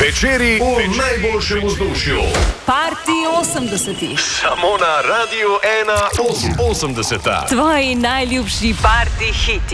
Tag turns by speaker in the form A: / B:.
A: Večeri v najboljšem vzdušju.
B: Party 80.
A: Samo na Radiu 1 80.
B: Tvoji najljubši party hiti.